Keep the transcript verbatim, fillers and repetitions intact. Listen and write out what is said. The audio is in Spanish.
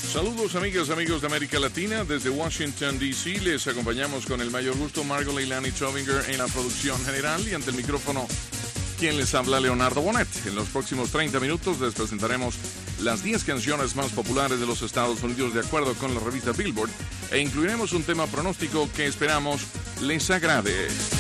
Saludos amigas, amigos de América Latina. Desde Washington, D C les acompañamos con el mayor gusto Margot Leilani Chovinger en la producción general y ante el micrófono quien les habla, Leonardo Bonet. En los próximos treinta minutos les presentaremos las diez canciones más populares de los Estados Unidos de acuerdo con la revista Billboard e incluiremos un tema pronóstico que esperamos les agrade.